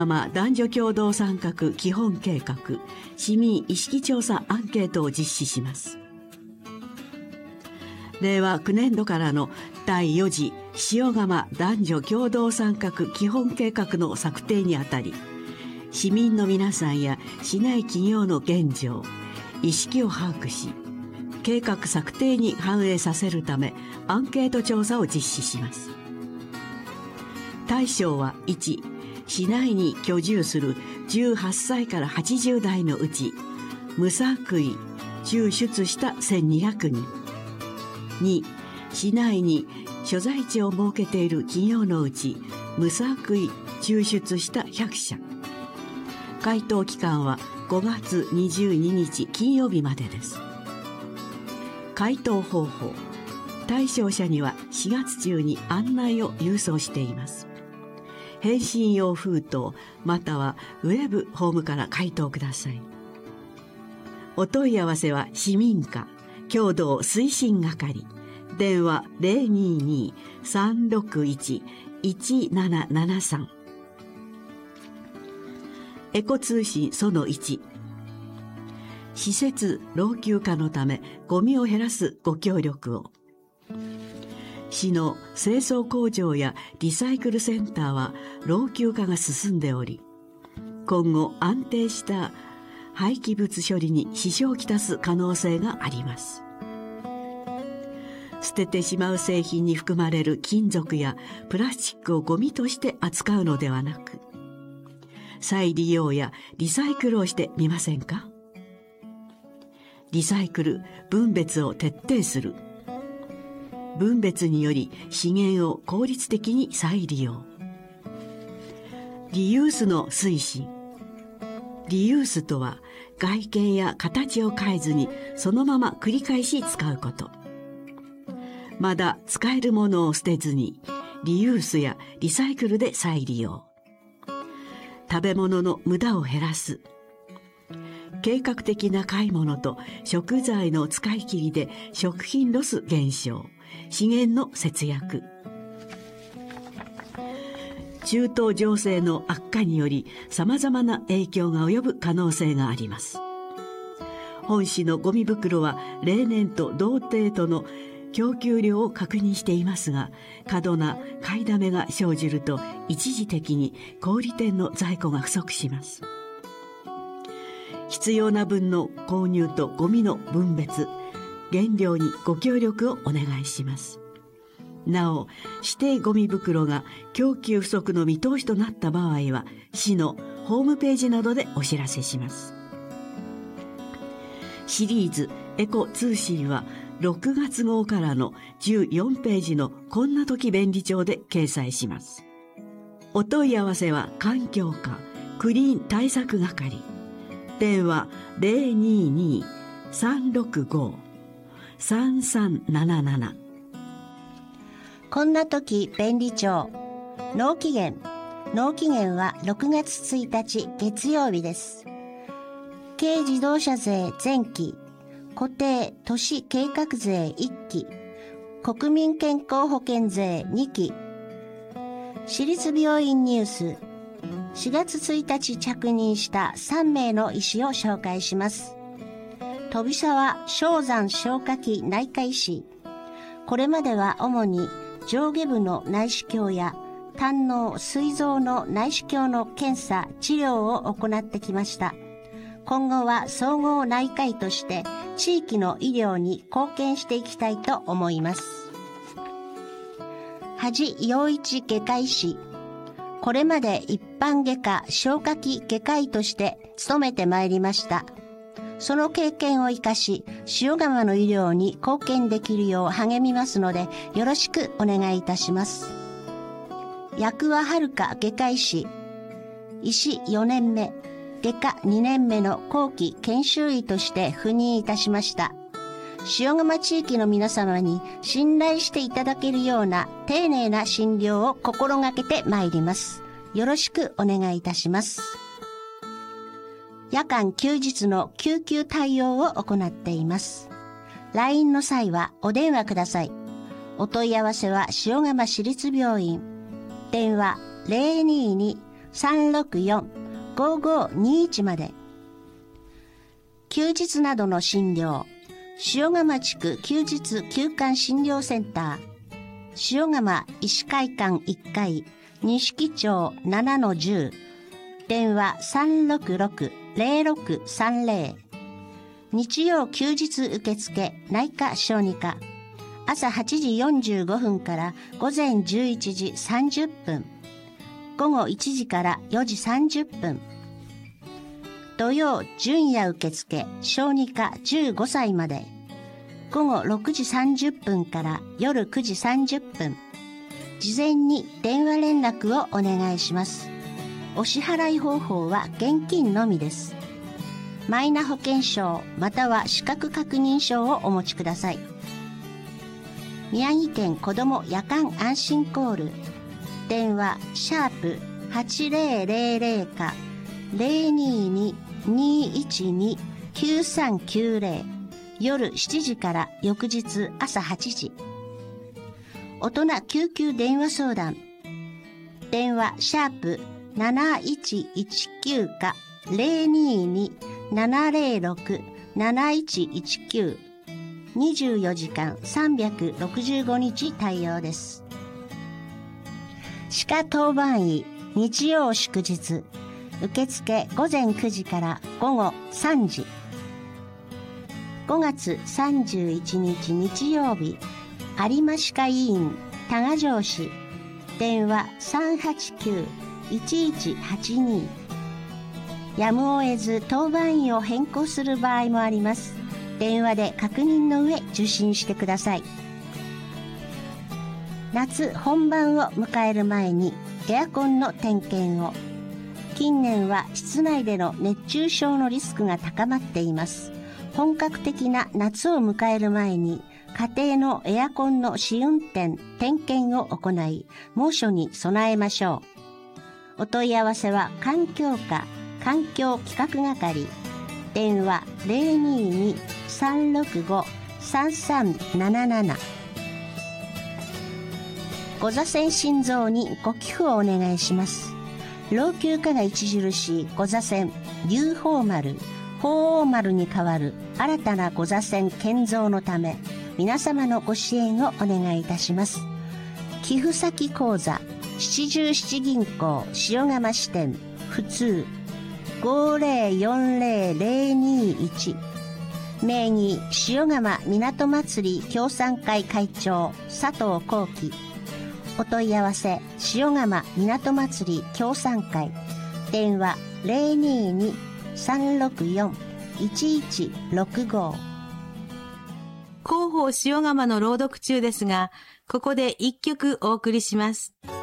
男女共同参画基本計画市民意識調査アンケートを実施します。令和9年度からの第4次塩釜男女共同参画基本計画の策定にあたり、市民の皆さんや市内企業の現状、意識を把握し、計画策定に反映させるためアンケート調査を実施します。対象は1、市内に居住する18歳から80代のうち無作為抽出した1200人。2、市内に所在地を設けている企業のうち無作為抽出した100社。回答期間は5月22日金曜日までです。回答方法。対象者には4月中に案内を郵送しています。返信用封筒またはウェブホームから回答ください。お問い合わせは市民課共同推進係、電話 022-361-1773。 エコ通信その1、施設老朽化のためゴミを減らすご協力を。市の清掃工場やリサイクルセンターは老朽化が進んでおり、今後安定した廃棄物処理に支障をきたす可能性があります。捨ててしまう製品に含まれる金属やプラスチックをゴミとして扱うのではなく、再利用やリサイクルをしてみませんか。リサイクル・分別を徹底する。分別により資源を効率的に再利用。リユースの推進。リユースとは外見や形を変えずにそのまま繰り返し使うこと。まだ使えるものを捨てずにリユースやリサイクルで再利用。食べ物の無駄を減らす。計画的な買い物と食材の使い切りで食品ロス減少、資源の節約。中東情勢の悪化により様々な影響が及ぶ可能性があります。本市のゴミ袋は例年と同程度の供給量を確認していますが、過度な買いだめが生じると一時的に小売店の在庫が不足します。必要な分の購入とゴミの分別、減量にご協力をお願いします。なお、指定ゴミ袋が供給不足の見通しとなった場合は、市のホームページなどでお知らせします。シリーズエコ通信は6月号からの14ページのこんな時便利帳で掲載します。お問い合わせは環境課クリーン対策係、電話 022-365-3377。 こんな時便利帳。納期限は6月1日月曜日です。軽自動車税前期、固定都市計画税1期、国民健康保険税2期。私立病院ニュース。4月1日着任した3名の医師を紹介します。飛沢正山消化器内科医師。これまでは主に上下部の内視鏡や胆の膵臓の内視鏡の検査治療を行ってきました。今後は総合内科医として地域の医療に貢献していきたいと思います。梶陽一外科医師。これまで一般外科消化器外科医として勤めてまいりました。その経験を生かし、塩釜の医療に貢献できるよう励みますので、よろしくお願いいたします。薬和遥外科医師。医師4年目、外科2年目の後期研修医として赴任いたしました。塩釜地域の皆様に信頼していただけるような丁寧な診療を心がけてまいります。よろしくお願いいたします。夜間休日の救急対応を行っています。LINE の際はお電話ください。お問い合わせは塩釜市立病院。電話 364-5521 まで。休日などの診療、塩釜地区休日休館診療センター、塩釜医師会館1階、錦町 7-10、電話366-0630。日曜休日受付内科小児科、朝8時45分から午前11時30分、午後1時から4時30分。土曜準夜受付小児科15歳まで、午後6時30分から夜9時30分。事前に電話連絡をお願いします。お支払い方法は現金のみです。マイナ保険証または資格確認書をお持ちください。宮城県子ども夜間安心コール、電話#8000か 022-212-9390、夜7時から翌日朝8時。大人救急電話相談、電話#7119か 022-706-7119、24時間365日対応です。歯科当番医日曜祝日、受付午前9時から午後3時。5月31日日曜日、有馬歯科医院多賀城市、電話389-1182。やむを得ず当番医を変更する場合もあります。電話で確認の上受診してください。夏本番を迎える前にエアコンの点検を。近年は室内での熱中症のリスクが高まっています。本格的な夏を迎える前に家庭のエアコンの試運転・点検を行い、猛暑に備えましょう。お問い合わせは環境課環境企画係、電話022-365-3377。ご座線心臓にご寄付をお願いします。老朽化が著しいご座線龍鳳丸、鳳凰丸に代わる新たなご座線建造のため、皆様のご支援をお願いいたします。寄付先口座七十七銀行塩釜支店普通5040021、名義塩釜港祭り協賛会会長佐藤幸喜。お問い合わせ塩釜港祭り協賛会、電話022-364-1165。 広報塩釜の朗読中ですが、ここで一曲お送りします。